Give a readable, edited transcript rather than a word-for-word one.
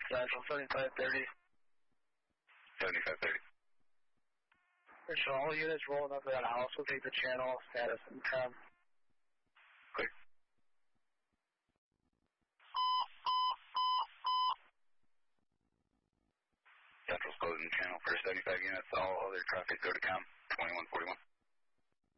Central 7530. 7530. So all units rolling up to that house will take the channel status and come. Clear. Central's closing the channel for 75 units. All other traffic go to COM 2141.